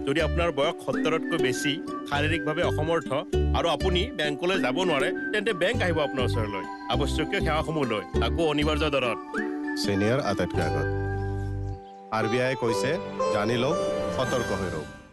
যদি আপোনাৰ বয়স 70তকৈ বেছি শাৰীৰিকভাৱে অসমৰ্থ আৰু আপুনি বেংকলৈ যাব নোৱাৰে তেন্তে বেংক আহিব আপোনাৰ ওচৰলৈ আৱশ্যকীয় সেৱাসমূহ লৈ তাকো অনিবাৰ্য দৰত চিনিয়ৰ আটাইতকৈ আগত RBI কৈছে জানি লওক সতৰ্ক হৈ ৰওক